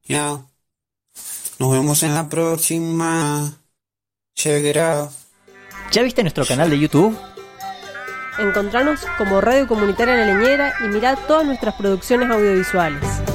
Ya. Nos vemos en la próxima. Check it out. ¿Ya viste nuestro canal de YouTube? Encontranos como Radio Comunitaria La Leñera y mirá todas nuestras producciones audiovisuales.